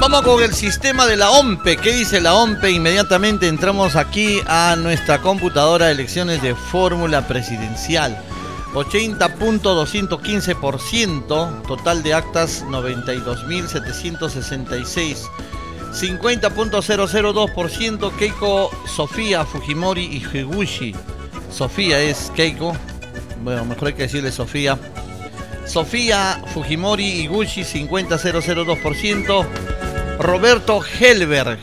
Vamos con el sistema de la OMPE. ¿Qué dice la OMPE? Inmediatamente entramos aquí a nuestra computadora de elecciones de fórmula presidencial. 80.215%, total de actas 92.766. 50.002%, Keiko Sofía Fujimori y Higuchi. Sofía es Keiko, bueno, mejor hay que decirle Sofía. Sofía Fujimori y Higuchi, 50.002%. Roberto Helber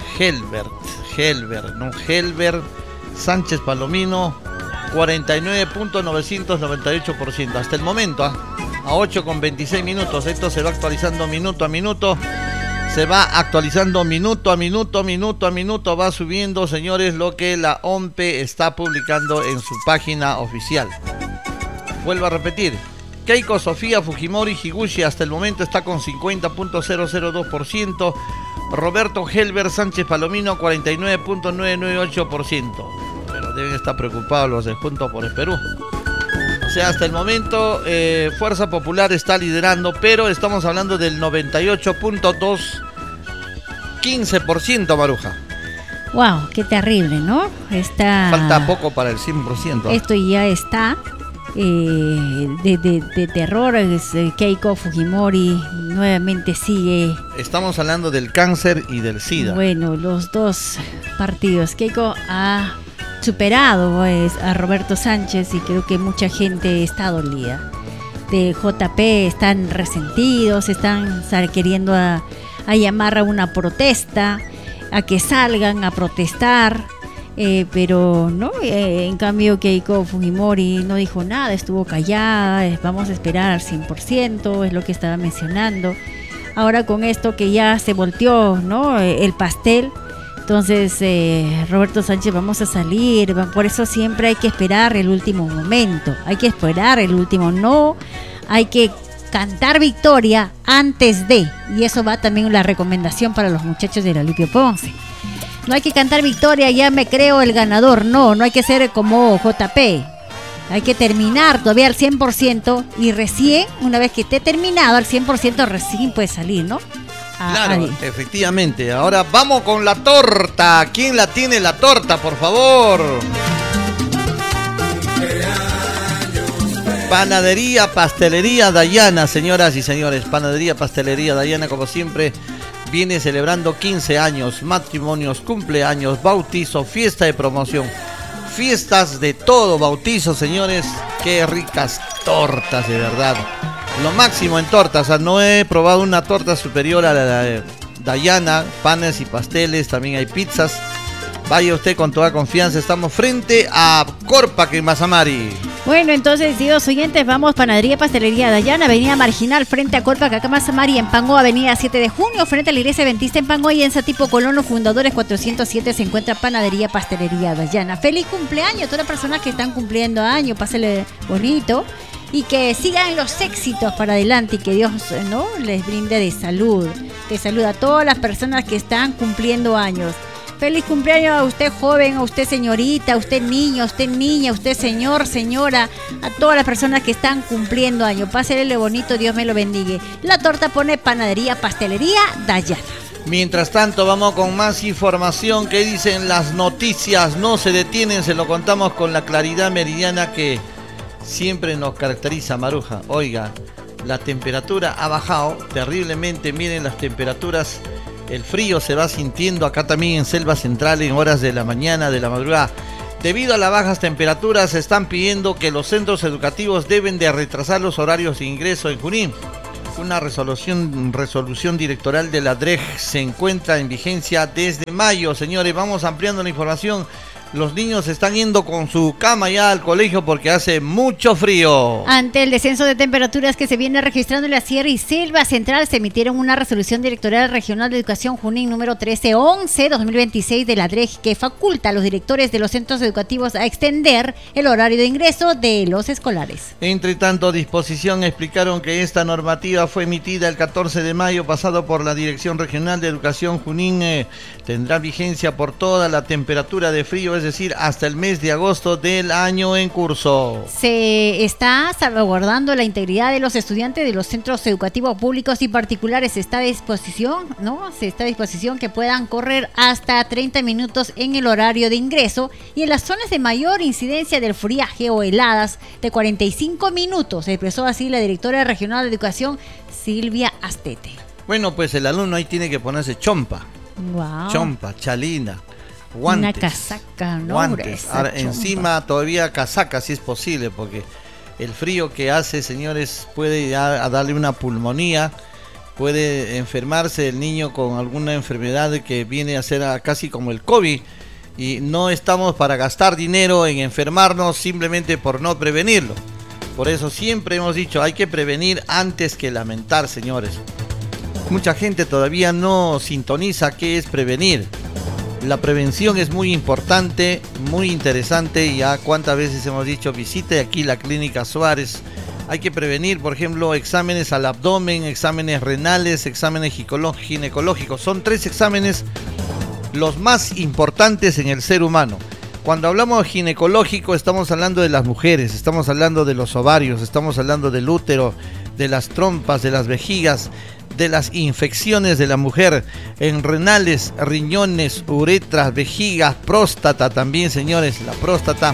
Sánchez Palomino, 49.998%. Hasta el momento, a 8:26 minutos. Esto se va actualizando minuto a minuto. Se va actualizando minuto a minuto, va subiendo, señores, lo que la OMPE está publicando en su página oficial. Vuelvo a repetir, Keiko Sofía Fujimori Higuchi hasta el momento está con 50.002%, Roberto Helber Sánchez Palomino 49.998%. Pero deben estar preocupados los de Juntos por el Perú. O sea, hasta el momento Fuerza Popular está liderando, pero estamos hablando del 98.215%, Maruja. Wow, qué terrible, ¿no? Falta poco para el 100%. Esto ya está de terror. Keiko Fujimori nuevamente sigue. Estamos hablando del cáncer y del SIDA. Bueno, los dos partidos. Keiko ha superado a Roberto Sánchez y creo que mucha gente está dolida. De JP están resentidos, están queriendo a llamar a una protesta, a que salgan a protestar, pero no, en cambio Keiko Fujimori no dijo nada, estuvo callada, vamos a esperar al 100%, es lo que estaba mencionando. Ahora con esto que ya se volteó, ¿no?, el pastel. Entonces, Roberto Sánchez, vamos a salir. Por eso siempre hay que esperar el último momento. Hay que esperar el último. No, hay que cantar victoria antes de. Y eso va también la recomendación para los muchachos de la Luque Ponce. No hay que cantar victoria, ya me creo el ganador. No hay que ser como JP. Hay que terminar todavía al 100% y recién, una vez que esté terminado al 100%, recién puede salir, ¿no? Claro, efectivamente. Ahora vamos con la torta. ¿Quién la tiene la torta, por favor? Panadería, pastelería Dayana, señoras y señores. Panadería, pastelería Dayana, como siempre, viene celebrando 15 años, matrimonios, cumpleaños, bautizo, fiesta de promoción. Fiestas de todo, bautizo, señores. Qué ricas tortas, de verdad. Lo máximo en tortas, o sea, no he probado una torta superior a la de Dayana, panes y pasteles, también hay pizzas. Vaya usted con toda confianza, estamos frente a Corpac en Mazamari. Bueno, entonces, dios oyentes, vamos, Panadería Pastelería Dayana, Avenida Marginal, frente a Corpac, acá en Mazamari, en Pango, Avenida 7 de Junio, frente a la Iglesia Adventista en Pango, y en Satipo Colono, Fundadores 407, se encuentra Panadería Pastelería Dayana. ¡Feliz cumpleaños a todas las personas que están cumpliendo años! Pásenle bonito. Y que sigan los éxitos para adelante y que Dios, ¿no?, les brinde de salud a todas las personas que están cumpliendo años. Feliz cumpleaños a usted joven, a usted señorita, a usted niño, a usted niña, a usted señor, señora, a todas las personas que están cumpliendo años. Pásenle bonito, Dios me lo bendiga. La torta pone Panadería Pastelería Dayana. Mientras tanto, vamos con más información que dicen las noticias. No se detienen, se lo contamos con la claridad meridiana que siempre nos caracteriza, Maruja. Oiga, la temperatura ha bajado terriblemente. Miren las temperaturas, el frío se va sintiendo acá también en Selva Central en horas de la mañana, de la madrugada. Debido a las bajas temperaturas, se están pidiendo que los centros educativos deben de retrasar los horarios de ingreso en Junín. Una resolución directoral de la DREG se encuentra en vigencia desde mayo. Señores, vamos ampliando la información. Los niños están yendo con su cama ya al colegio porque hace mucho frío. Ante el descenso de temperaturas que se viene registrando en la Sierra y Selva Central, se emitieron una resolución directorial regional de educación Junín número 1311-2026 de la DREG que faculta a los directores de los centros educativos a extender el horario de ingreso de los escolares. Entre tanto, disposición explicaron que esta normativa fue emitida el 14 de mayo pasado por la Dirección Regional de Educación Junín. Tendrá vigencia por toda la temperatura de frío es decir, hasta el mes de agosto del año en curso. Se está salvaguardando la integridad de los estudiantes de los centros educativos públicos y particulares. Se está a disposición que puedan correr hasta 30 minutos en el horario de ingreso y en las zonas de mayor incidencia del friaje o heladas de 45 minutos, expresó así la directora regional de educación, Silvia Astete. Bueno, pues el alumno ahí tiene que ponerse chompa. Wow. Chompa, chalina, guantes. Una casaca, ¿no? Guantes. Ahora, encima todavía casaca si es posible, porque el frío que hace, señores, puede a darle una pulmonía, puede enfermarse el niño con alguna enfermedad que viene a ser casi como el COVID, y no estamos para gastar dinero en enfermarnos simplemente por no prevenirlo. Por eso siempre hemos dicho, hay que prevenir antes que lamentar, señores. Mucha gente todavía no sintoniza qué es prevenir. La prevención es muy importante, muy interesante. Ya cuántas veces hemos dicho, visite aquí la Clínica Suárez. Hay que prevenir, por ejemplo, exámenes al abdomen, exámenes renales, exámenes ginecológicos. Son 3 exámenes los más importantes en el ser humano. Cuando hablamos de ginecológico, estamos hablando de las mujeres, estamos hablando de los ovarios, estamos hablando del útero, de las trompas, de las vejigas, de las infecciones de la mujer, en renales, riñones, uretras, vejigas, próstata también, señores, la próstata.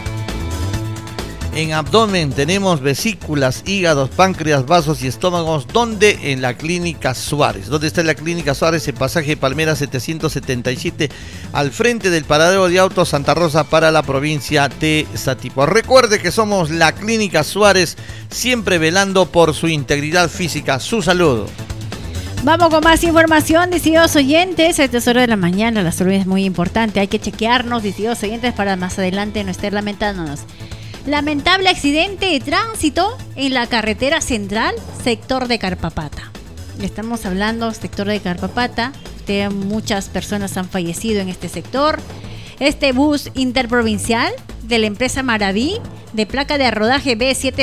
En abdomen tenemos vesículas, hígados, páncreas, vasos y estómagos. ¿Dónde? En la Clínica Suárez. ¿Dónde está la Clínica Suárez? En Pasaje Palmera 777, al frente del paradero de autos Santa Rosa para la provincia de Satipo. Recuerde que somos la Clínica Suárez, siempre velando por su integridad física, su salud. Vamos con más información, distinguidos oyentes. A esta hora de la mañana la salud es muy importante. Hay que chequearnos, distinguidos oyentes, para más adelante no estar lamentándonos. Lamentable accidente de tránsito en la carretera central, sector de Carpapata. Estamos hablando sector de Carpapata. Muchas personas han fallecido en este sector. Este bus interprovincial de la empresa Maraví, de placa de rodaje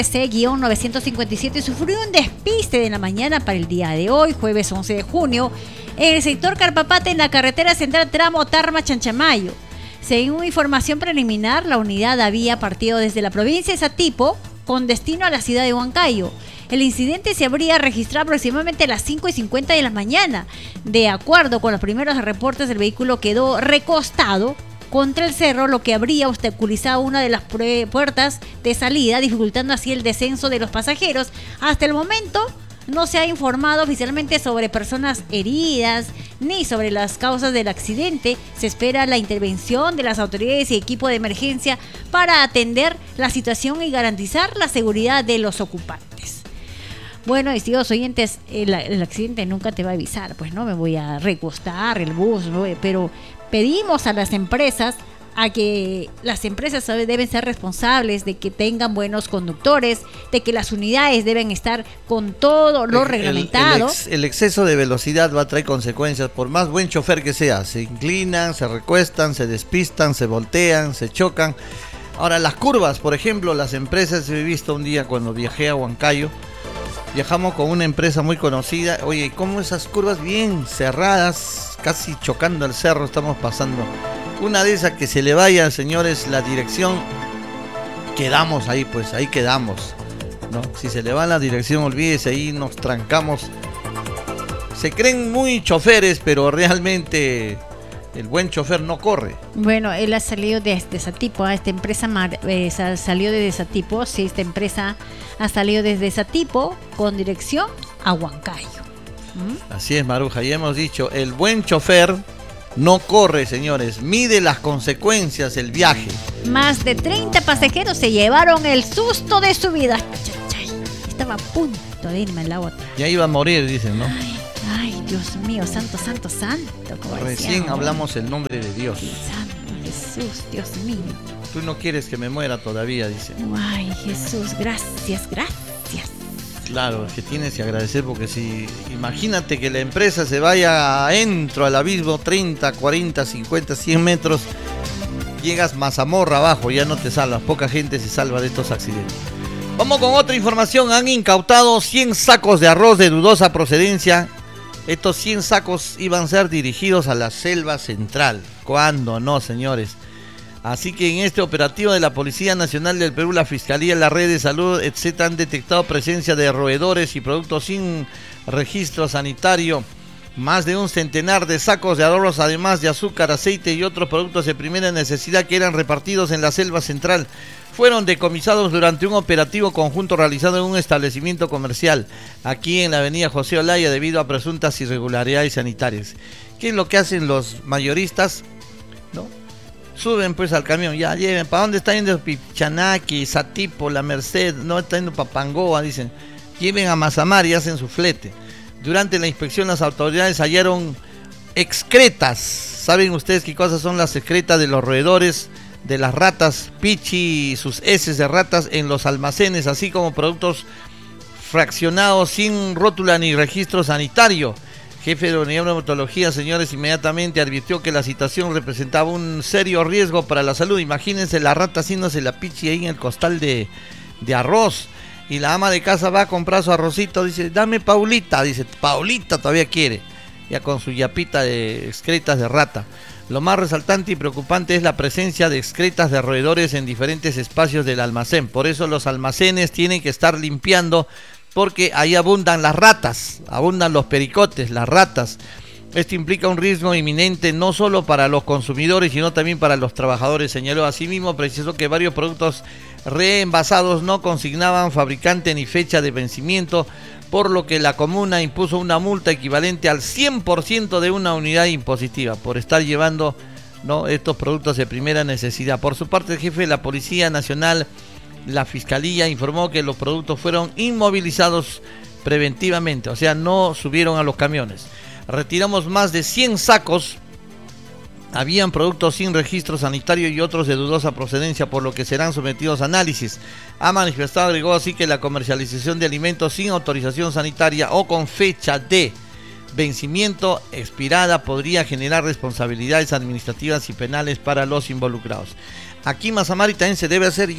B7C-957, sufrió un despiste de la mañana para el día de hoy, jueves 11 de junio, en el sector Carpapata, en la carretera central tramo Tarma-Chanchamayo. Según información preliminar, la unidad había partido desde la provincia de Satipo con destino a la ciudad de Huancayo. El incidente se habría registrado aproximadamente a las 5:50 de la mañana. De acuerdo con los primeros reportes, el vehículo quedó recostado contra el cerro, lo que habría obstaculizado una de las puertas de salida, dificultando así el descenso de los pasajeros. Hasta el momento no se ha informado oficialmente sobre personas heridas ni sobre las causas del accidente. Se espera la intervención de las autoridades y equipo de emergencia para atender la situación y garantizar la seguridad de los ocupantes. Bueno, estimados oyentes, el accidente nunca te va a avisar, pues no me voy a recostar el bus, ¿no? Pero pedimos a las empresas deben ser responsables de que tengan buenos conductores, de que las unidades deben estar con todo lo reglamentado. El exceso de velocidad va a traer consecuencias, por más buen chofer que sea. Se inclinan, se recuestan, se despistan, se voltean, se chocan. Ahora, las curvas, por ejemplo, las empresas, he visto un día cuando viajé a Huancayo, viajamos con una empresa muy conocida. Oye, ¿cómo esas curvas bien cerradas, casi chocando el cerro estamos pasando? Una de esas que se le vaya, señores, la dirección, quedamos ahí, pues ahí quedamos, ¿no? Si se le va la dirección, olvídese, ahí nos trancamos. Se creen muy choferes, pero realmente el buen chofer no corre. Bueno, él ha salido de Satipo, esta empresa salió de Satipo, sí, esta empresa ha salido desde Satipo con dirección a Huancayo. Así es, Maruja, ya hemos dicho, el buen chofer no corre, señores, mide las consecuencias del viaje. Más de 30 pasajeros se llevaron el susto de su vida. Estaba a punto de irme en la otra. Ya iba a morir, dicen, ¿no? Ay, Dios mío, santo. Recién hablamos el nombre de Dios. Santo Jesús, Dios mío. Tú no quieres que me muera todavía, dice. Ay, Jesús, gracias. Claro, es que tienes que agradecer, porque si imagínate que la empresa se vaya adentro al abismo 30, 40, 50, 100 metros, llegas mazamorra abajo, ya no te salvas. Poca gente se salva de estos accidentes. Vamos con otra información. Han incautado 100 sacos de arroz de dudosa procedencia. Estos 100 sacos iban a ser dirigidos a la selva central. ¿Cuándo no, señores? Así que en este operativo de la Policía Nacional del Perú, la Fiscalía, la Red de Salud, etc., han detectado presencia de roedores y productos sin registro sanitario. Más de un centenar de sacos de arroz, además de azúcar, aceite y otros productos de primera necesidad que eran repartidos en la selva central, fueron decomisados durante un operativo conjunto realizado en un establecimiento comercial aquí en la avenida José Olaya debido a presuntas irregularidades sanitarias. ¿Qué es lo que hacen los mayoristas? ¿No? Suben pues al camión, ya lleven, ¿para dónde está yendo Pichanaki, Satipo, La Merced? No, está yendo para Pangoa, dicen. Lleven a Mazamar y hacen su flete. Durante la inspección las autoridades hallaron excretas. ¿Saben ustedes qué cosas son las excretas de los roedores, de las ratas, pichi y sus heces de ratas en los almacenes, así como productos fraccionados sin rótula ni registro sanitario? Jefe de la Unidad de Bromatología, señores, inmediatamente advirtió que la situación representaba un serio riesgo para la salud. Imagínense la rata haciéndose la pichi ahí en el costal de arroz. Y la ama de casa va a comprar su arrocito, dice, dame Paulita, dice, Paulita todavía quiere, ya con su yapita de excretas de rata. Lo más resaltante y preocupante es la presencia de excretas de roedores en diferentes espacios del almacén. Por eso los almacenes tienen que estar limpiando, porque ahí abundan las ratas, abundan los pericotes, las ratas. Esto implica un riesgo inminente no solo para los consumidores, sino también para los trabajadores, señaló. Asimismo, precisó que varios productos reenvasados no consignaban fabricante ni fecha de vencimiento, por lo que la comuna impuso una multa equivalente al 100% de una unidad impositiva por estar llevando, ¿no?, estos productos de primera necesidad. Por su parte, el jefe de la Policía Nacional, la Fiscalía, informó que los productos fueron inmovilizados preventivamente, o sea, no subieron a los camiones. Retiramos más de 100 sacos. Habían productos sin registro sanitario y otros de dudosa procedencia, por lo que serán sometidos a análisis. Ha manifestado, agregó así, que la comercialización de alimentos sin autorización sanitaria o con fecha de vencimiento expirada podría generar responsabilidades administrativas y penales para los involucrados. Aquí en Mazamar también se debe hacer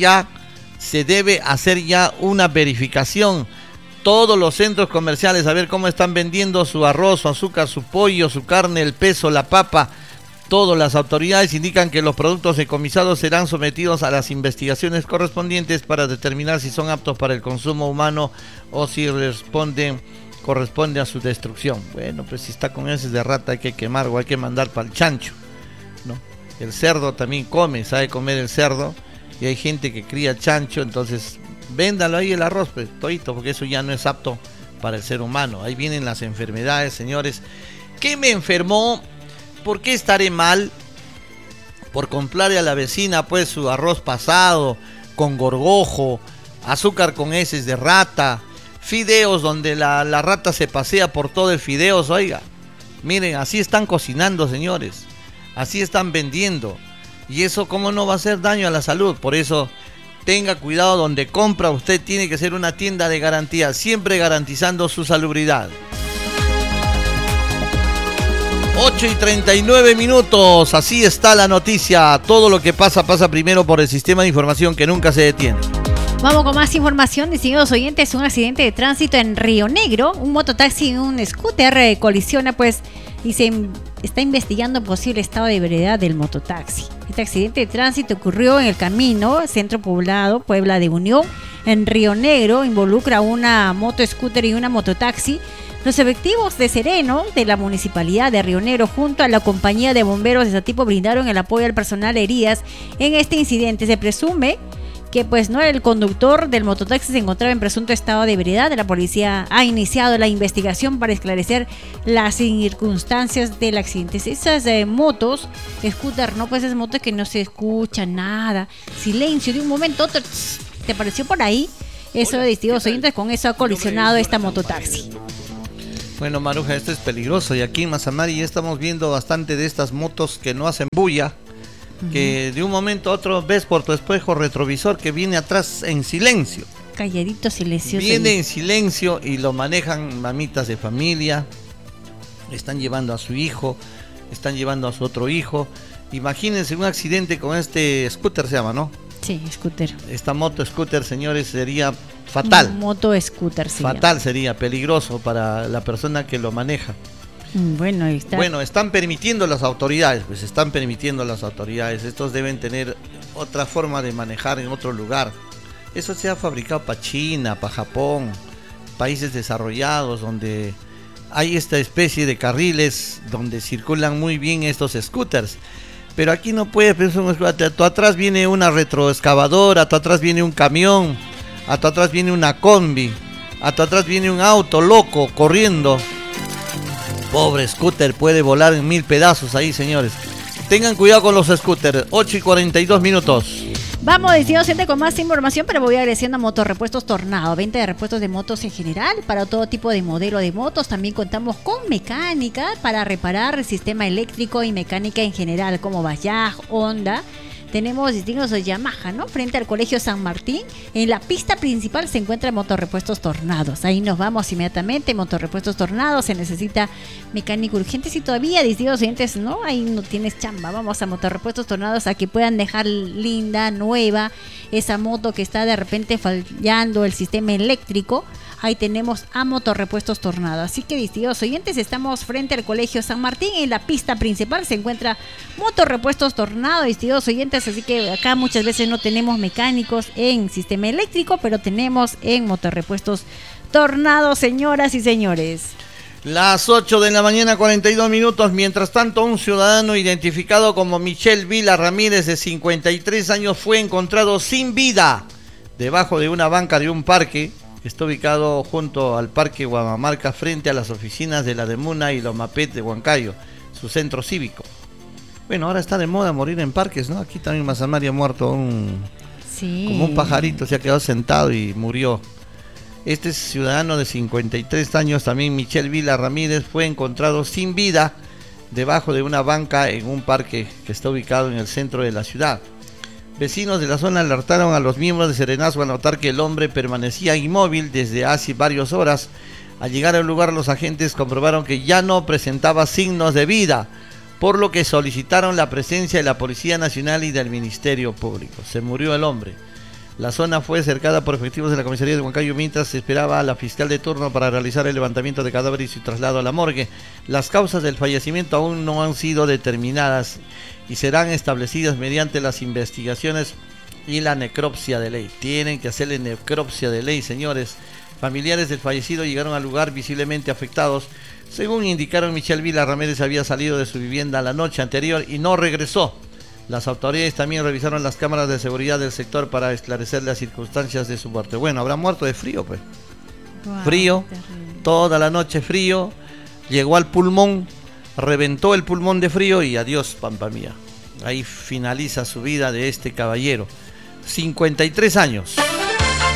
ya una verificación. Todos los centros comerciales, a ver cómo están vendiendo su arroz, su azúcar, su pollo, su carne, el peso, la papa. Todas las autoridades indican que los productos decomisados serán sometidos a las investigaciones correspondientes para determinar si son aptos para el consumo humano o si corresponde a su destrucción. Bueno, pues si está con heces de rata hay que quemar o hay que mandar para el chancho, ¿no? El cerdo también sabe comer el cerdo, y hay gente que cría chancho, entonces véndalo ahí el arroz, pues, todito, porque eso ya no es apto para el ser humano. Ahí vienen las enfermedades, señores. ¿Qué me enfermó? ¿Por qué estaré mal? Por comprarle a la vecina pues su arroz pasado, con gorgojo, azúcar con heces de rata, fideos donde la rata se pasea por todo el fideos, oiga. Miren, así están cocinando, señores. Así están vendiendo. Y eso, ¿cómo no va a hacer daño a la salud? Por eso, tenga cuidado donde compra. Usted tiene que ser una tienda de garantía, siempre garantizando su salubridad. 8:39, así está la noticia. Todo lo que pasa primero por el sistema de información que nunca se detiene. Vamos con más información, distinguidos oyentes. Un accidente de tránsito en Río Negro. Un mototaxi y un scooter colisiona, pues, y se está investigando posible estado de ebriedad del mototaxi. Este accidente de tránsito ocurrió en el camino Centro Poblado, Puebla de Unión, en Río Negro. Involucra una moto scooter y una mototaxi. Los efectivos de Sereno, de la Municipalidad de Río Negro, junto a la compañía de bomberos de Satipo, brindaron el apoyo al personal heridas en este incidente. Se presume que pues no, el conductor del mototaxi se encontraba en presunto estado de ebriedad. La policía ha iniciado la investigación para esclarecer las circunstancias del accidente. Esas motos, scooter, no, pues esas motos que no se escucha nada, silencio, de un momento a otro, ¿te apareció por ahí? Eso de distintos oyentes, con eso ha colisionado esta mototaxi. Bueno, Maruja, esto es peligroso, y aquí en Mazamar ya estamos viendo bastante de estas motos que no hacen bulla, que de un momento a otro ves por tu espejo retrovisor que viene atrás en silencio. Calladito, silencioso. Viene en silencio y lo manejan mamitas de familia, están llevando a su hijo, están llevando a su otro hijo. Imagínense un accidente con este scooter, se llama, ¿no? Sí, scooter. Esta moto scooter, señores, sería fatal. Moto scooter, sí. Fatal sería, peligroso para la persona que lo maneja. Bueno, ahí está. Bueno, están permitiendo las autoridades, pues están permitiendo las autoridades. Estos deben tener otra forma de manejar en otro lugar. Eso se ha fabricado para China, para Japón, países desarrollados donde hay esta especie de carriles donde circulan muy bien estos scooters. Pero aquí no puede pensar, a tu atrás viene una retroexcavadora, a tu atrás viene un camión, a tu atrás viene una combi, a tu atrás viene un auto loco corriendo. Pobre scooter, puede volar en 1000 pedazos ahí, señores. Tengan cuidado con los scooters. 8:42. Vamos, distinguido gente, con más información, pero voy agradeciendo a Motorrepuestos Tornado, venta de repuestos de motos en general, para todo tipo de modelo de motos. También contamos con mecánica para reparar el sistema eléctrico y mecánica en general, como Bajaj, Honda. Tenemos distintos de Yamaha, ¿no? Frente al Colegio San Martín, en la pista principal se encuentra Motorrepuestos Tornados. Ahí nos vamos inmediatamente. Motorrepuestos Tornados, se necesita mecánico urgente. Si todavía, distintos oyentes, ¿no? Ahí no tienes chamba. Vamos a Motorrepuestos Tornados a que puedan dejar linda, nueva, esa moto que está de repente fallando el sistema eléctrico. Ahí tenemos a Motorrepuestos Tornado. Así que, distinguidos oyentes, estamos frente al Colegio San Martín. En la pista principal se encuentra Motorrepuestos Tornado, distinguidos oyentes. Así que acá muchas veces no tenemos mecánicos en sistema eléctrico, pero tenemos en Motorrepuestos Tornado, señoras y señores. Las 8 de la mañana, 42 minutos. Mientras tanto, un ciudadano identificado como Michel Vila Ramírez, de 53 años, fue encontrado sin vida debajo de una banca de un parque. Está ubicado junto al Parque Guamamarca, frente a las oficinas de la Demuna y Lomapet de Huancayo, su centro cívico. Bueno, ahora está de moda morir en parques, ¿no? Aquí también Mazamari ha muerto como un pajarito, se ha quedado sentado y murió. Este ciudadano de 53 años, también Michel Vila Ramírez, fue encontrado sin vida debajo de una banca en un parque que está ubicado en el centro de la ciudad. Vecinos de la zona alertaron a los miembros de Serenazgo al notar que el hombre permanecía inmóvil desde hace varias horas. Al llegar al lugar, los agentes comprobaron que ya no presentaba signos de vida, por lo que solicitaron la presencia de la Policía Nacional y del Ministerio Público. Se murió el hombre. La zona fue cercada por efectivos de la comisaría de Huancayo mientras se esperaba a la fiscal de turno para realizar el levantamiento de cadáveres y su traslado a la morgue. Las causas del fallecimiento aún no han sido determinadas y serán establecidas mediante las investigaciones y la necropsia de ley. Tienen que hacerle necropsia de ley, señores. Familiares del fallecido llegaron al lugar visiblemente afectados. Según indicaron, Michel Vila Ramírez había salido de su vivienda la noche anterior y no regresó. Las autoridades también revisaron las cámaras de seguridad del sector para esclarecer las circunstancias de su muerte. Bueno, habrá muerto de frío, pues. Wow, frío, terrible. Toda la noche frío. Llegó al pulmón, reventó el pulmón de frío y adiós, pampa mía. Ahí finaliza su vida de este caballero. 53 años.